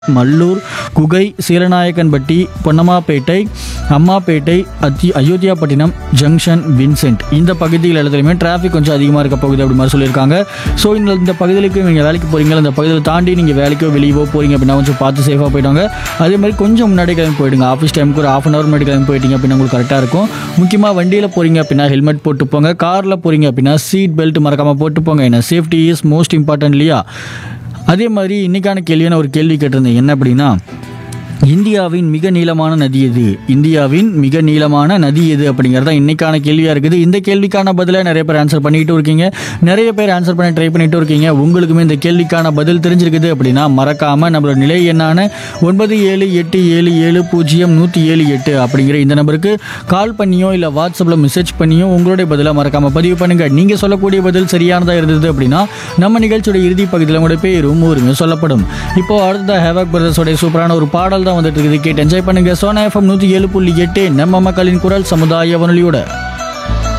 மல்லூர், குகை, Seelanaickenpatti, Ponnammapettai, Ammapettai, Ayothiyapattinam junction, Vincent இந்த பகுதிகள் எல்லாத்துலேயுமே டிராஃபிக் கொஞ்சம் அதிகமாக இருக்க போகுது அப்படி மாதிரி சொல்லியிருக்காங்க. ஸோ இந்த பகுதிகளுக்கு நீங்கள் வேலைக்கு போகிறீங்களா, இந்த பகுதியில் தாண்டி நீங்கள் வேலைக்கோ வெளியவோ போகிறீங்க அப்படின்னா கொஞ்சம் பார்த்து சேஃபாக போயிட்டாங்க. அதே மாதிரி கொஞ்சம் முன்னாடி கிளம்பி போயிடுங்க. ஆஃபீஸ் டைமுக்கு ஒரு 1/2 hour முன்னாடி கிளம்பி போயிட்டீங்க அப்படின்னா உங்களுக்கு கரெக்டாக இருக்கும். முக்கியமாக வண்டியில் போகிறீங்க அப்படின்னா ஹெல்மெட் போட்டு போங்க. காரில் போகிறீங்க அப்படின்னா சீட் பெல்ட் மறக்காமல் போட்டு போங்க. ஏன்னா சேஃப்டி இஸ் மோஸ்ட் இம்பார்ட்டன்ட் இல்லையா? அதே மாதிரி இன்றைக்கான கேள்வியான ஒரு கேள்வி கேட்டிருந்தேன். என்ன அப்படின்னா, இந்தியாவின் மிக நீளமான நதி எது? இந்தியாவின் மிக நீளமான நதி எது அப்படிங்கிறதா இன்னைக்கான கேள்வியாக இருக்குது. இந்த கேள்விக்கான பதிலை நிறைய பேர் ஆன்சர் பண்ணிக்கிட்டு இருக்கீங்க. நிறைய பேர் ஆன்சர் பண்ணி ட்ரை பண்ணிட்டு இருக்கீங்க. உங்களுக்குமே இந்த கேள்விக்கான பதில் தெரிஞ்சிருக்குது அப்படின்னா மறக்காமல் நம்மளோட நிலை எண்ணான 9787700178 அப்படிங்கிற இந்த நம்பருக்கு கால் பண்ணியோ இல்லை வாட்ஸ்அப்பில் மெசேஜ் பண்ணியோ உங்களுடைய பதிலை மறக்காமல் பதிவு பண்ணுங்கள். நீங்கள் சொல்லக்கூடிய பதில் சரியானதாக இருந்தது அப்படின்னா நம்ம நிகழ்ச்சியோட இறுதி பகுதியில் உங்களுடைய பேரும் ஊருமே சொல்லப்படும். இப்போ அடுத்த ஹேவாக் பிரதர்ஸோடைய சூப்பரான ஒரு பாடல் தான் வந்துட்டு இருக்குது. கேட்டு என்ஜாய் பண்ணுங்க. சோனா FM 107.8 நம்ம மக்களின் குரல் சமுதாய வானொலியோட.